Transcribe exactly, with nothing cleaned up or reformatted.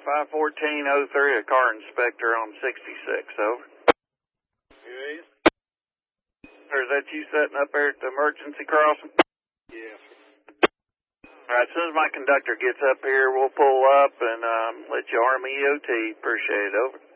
five fourteen oh three, a car inspector on sixty-six, over. Yes. Or is that you setting up there at the emergency crossing? Yes. All right, as soon as my conductor gets up here, we'll pull up and um, let you arm E O T. Appreciate it, over.